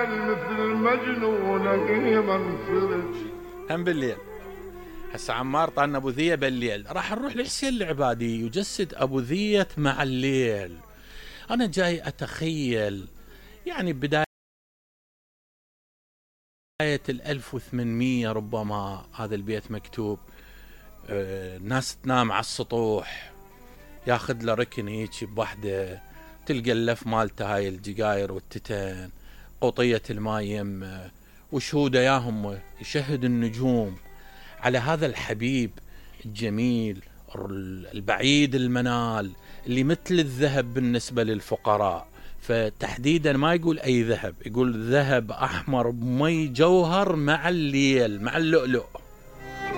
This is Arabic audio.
مثل مجنون قيما صرت. هم بالليل. هسه عمار طالنا ابو ذيه بالليل، راح نروح لحسين العبادي يجسد ابو ذيه مع الليل. انا جاي اتخيل يعني بداية 1800 ربما هذا البيت مكتوب، الناس تنام على السطوح، ياخذ له ركن هيك بوحده، تلقى اللف مالته هاي الجقاير والتتن، قطية الماء يمه، وشهوده ياهم يشهد النجوم على هذا الحبيب الجميل البعيد المنال اللي مثل الذهب بالنسبة للفقراء. فتحديدا ما يقول أي ذهب، يقول ذهب أحمر بمي جوهر مع الليل مع اللؤلؤ.